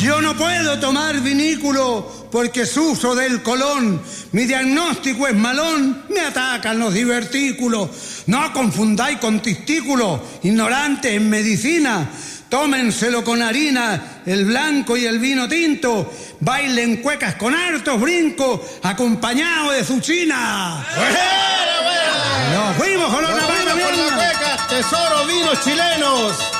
Yo no puedo tomar vinículo porque sufro del colon. Mi diagnóstico es malón, me atacan los divertículos. No confundáis con testículos, ignorantes en medicina. Tómenselo con harina, el blanco y el vino tinto. Bailen cuecas con hartos brincos, acompañado de zuchina. ¡Buena! ¡Nos fuimos con la cueca! ¡Tesoro, vinos chilenos!